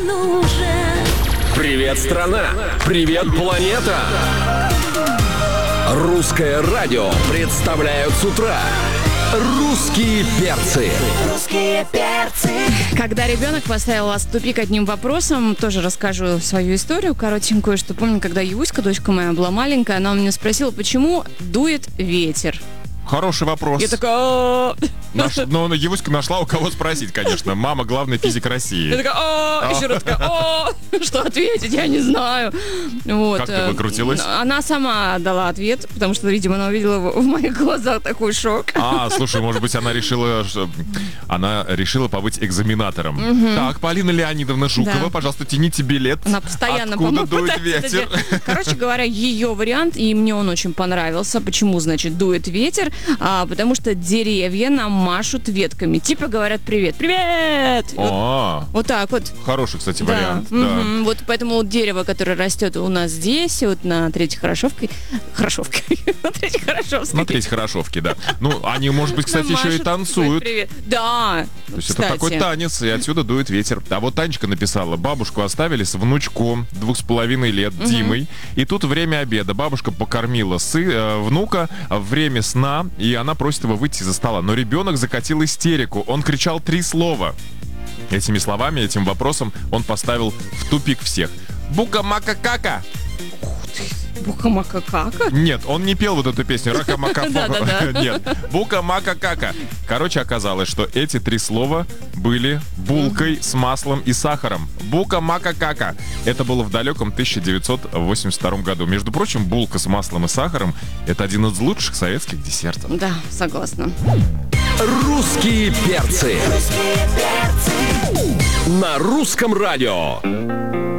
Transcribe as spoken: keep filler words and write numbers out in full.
Привет, страна! Привет, планета! Русское радио представляют с утра «Русские перцы». Русские перцы. Когда ребенок поставил вас в тупик одним вопросом, тоже расскажу свою историю коротенькую, что помню, когда Юська, дочка моя, была маленькая, она у меня спросила, почему дует ветер. Хороший вопрос. Я такая... Наш... Но Евуська нашла у кого спросить, конечно. Мама главный физик России. Я такая, о, еще раз такая, о, что ответить, я не знаю. Вот. Как ты выкрутилась? Она сама дала ответ, потому что, видимо, она увидела в моих глазах такой шок. А, слушай, может быть, она решила, что... она решила побыть экзаменатором. Угу. Так, Полина Леонидовна Жукова, да. Пожалуйста, тяните билет. Она постоянно, Откуда по-моему, дует ветер? Короче говоря, ее вариант, и мне он очень понравился. Почему, значит, дует ветер? А, потому что деревья нам машут ветками. Типа говорят привет. Привет! Вот, вот так вот. Хороший, кстати, да. вариант. Угу. Да. Вот поэтому вот дерево, которое растет у нас здесь, вот на Третьей Хорошовке. Хорошовке. на Третьей Хорошовской. На Третьей Хорошовке, да. Ну, они, может быть, кстати, еще и танцуют. Да. То есть это такой танец, и отсюда дует ветер. А вот Танечка написала: бабушку оставили с внучком двух с половиной лет, угу. Димой. И тут время обеда. Бабушка покормила сы, э, внука, время сна, и она просит его выйти из-за стола. Но ребенок закатил истерику. Он кричал три слова. Этими словами, этим вопросом он поставил в тупик всех. Бука-мака-кака. Бука-мака-кака? Нет, он не пел вот эту песню. Рака-мака-фа. Нет. Бука-мака-кака. Короче, оказалось, что эти три слова были булкой с маслом и сахаром. Бука-мака-кака. Это было в далеком тысяча девятьсот восемьдесят втором году. Между прочим, булка с маслом и сахаром — это один из лучших советских десертов. Да, согласна. Русские перцы. Русские перцы. На русском радио.